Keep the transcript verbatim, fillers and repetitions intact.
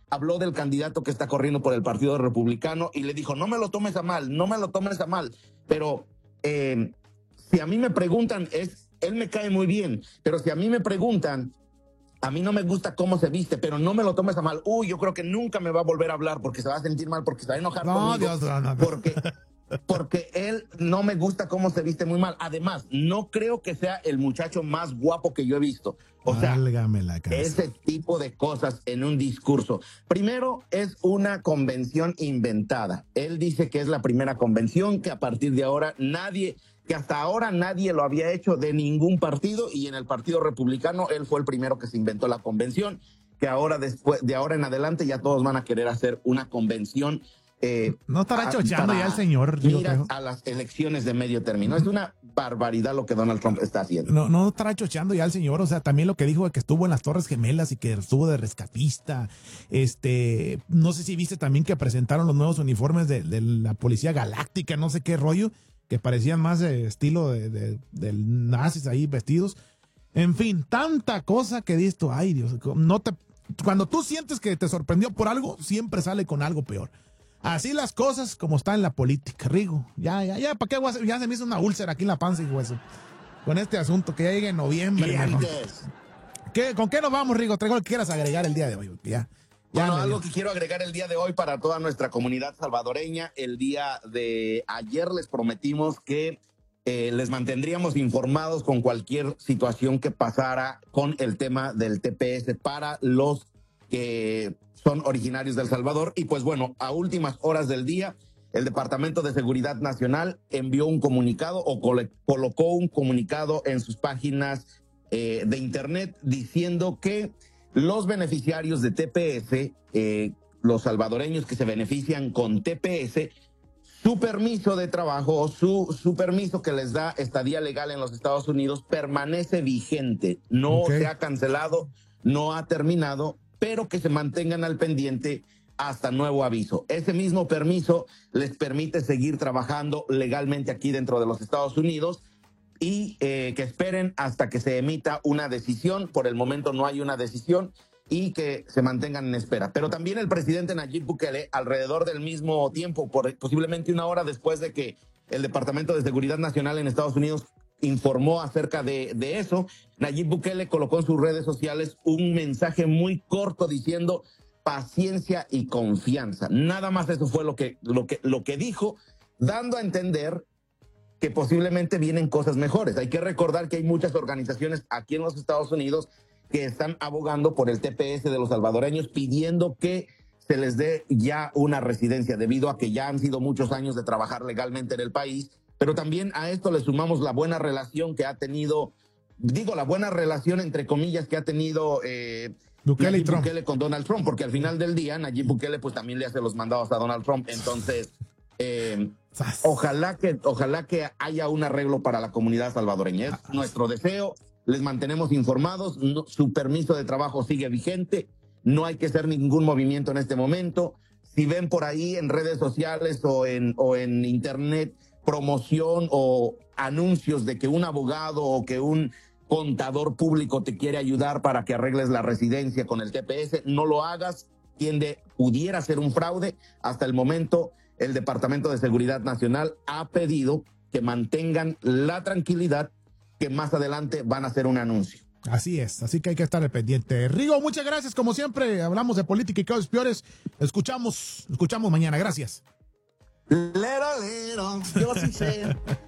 habló del candidato que está corriendo por el Partido Republicano y le dijo, no me lo tomes a mal, no me lo tomes a mal, pero eh, si a mí me preguntan, es, él me cae muy bien, pero si a mí me preguntan, a mí no me gusta cómo se viste, pero no me lo tomes a mal, uy, yo creo que nunca me va a volver a hablar porque se va a sentir mal, porque se va a enojar No, conmigo, Dios, no, no, no. porque... Porque él no me gusta cómo se viste muy mal. Además, no creo que sea el muchacho más guapo que yo he visto. O sea, Válgame la casa. ese tipo de cosas en un discurso. Primero, es una convención inventada. Él dice que es la primera convención, que a partir de ahora nadie, que hasta ahora nadie lo había hecho de ningún partido, y en el Partido Republicano él fue el primero que se inventó la convención, que ahora después, de ahora en adelante ya todos van a querer hacer una convención. Eh, no estará a, chocheando ya el señor. Mira a las elecciones de medio término. Es una barbaridad lo que Donald Trump está haciendo. No, no estará chocheando ya el señor. O sea, también lo que dijo de que estuvo en las Torres Gemelas y que estuvo de rescatista. Este, no sé si viste también que presentaron los nuevos uniformes de, de la Policía Galáctica, no sé qué rollo, que parecían más de estilo de, de, de nazis ahí vestidos. En fin, tanta cosa que dices tú, ay Dios, no te, cuando tú sientes que te sorprendió por algo, siempre sale con algo peor. Así las cosas como está en la política, Rigo. Ya, ya, ya, ¿para qué voy a hacer? Ya se me hizo una úlcera aquí en la panza, hijo eso. Con este asunto que ya llegue en noviembre, hermano. ¿Qué, ¿Con qué nos vamos, Rigo? Traigo lo que quieras agregar el día de hoy. Ya, ya bueno, algo que quiero agregar el día de hoy para toda nuestra comunidad salvadoreña. El día de ayer les prometimos que eh, les mantendríamos informados con cualquier situación que pasara con el tema del T P S para los que son originarios de El Salvador. Y pues bueno, a últimas horas del día, el Departamento de Seguridad Nacional envió un comunicado o col- colocó un comunicado en sus páginas eh, de internet diciendo que los beneficiarios de T P S, eh, los salvadoreños que se benefician con T P S, su permiso de trabajo o su, su permiso que les da estadía legal en los Estados Unidos permanece vigente, no Okay. se ha cancelado, no ha terminado, pero que se mantengan al pendiente hasta nuevo aviso. Ese mismo permiso les permite seguir trabajando legalmente aquí dentro de los Estados Unidos y eh, que esperen hasta que se emita una decisión. Por el momento no hay una decisión y que se mantengan en espera. Pero también el presidente Nayib Bukele, alrededor del mismo tiempo, por, posiblemente una hora después de que el Departamento de Seguridad Nacional en Estados Unidos informó acerca de, de eso, Nayib Bukele colocó en sus redes sociales un mensaje muy corto diciendo paciencia y confianza. Nada más eso fue lo que, lo que, lo que dijo, dando a entender que posiblemente vienen cosas mejores. Hay que recordar que hay muchas organizaciones aquí en los Estados Unidos que están abogando por el T P S de los salvadoreños, pidiendo que se les dé ya una residencia, debido a que ya han sido muchos años de trabajar legalmente en el país. Pero también a esto le sumamos la buena relación que ha tenido, digo, la buena relación entre comillas que ha tenido eh, Bukele, Nayib y Trump. Bukele con Donald Trump, porque al final del día Nayib Bukele pues también le hace los mandados a Donald Trump. Entonces, eh, ojalá que, ojalá que haya un arreglo para la comunidad salvadoreña. Es nuestro deseo, les mantenemos informados, no, su permiso de trabajo sigue vigente, no hay que hacer ningún movimiento en este momento. Si ven por ahí en redes sociales o en, o en internet promoción o anuncios de que un abogado o que un contador público te quiere ayudar para que arregles la residencia con el T P S, no lo hagas, tiende, pudiera ser un fraude. Hasta el momento, el Departamento de Seguridad Nacional ha pedido que mantengan la tranquilidad, que más adelante van a hacer un anuncio. Así es, así que hay que estar al pendiente. Rigo, muchas gracias, como siempre, hablamos de política y cosas peores. Escuchamos, escuchamos mañana, gracias. Little, little, yo sí sé.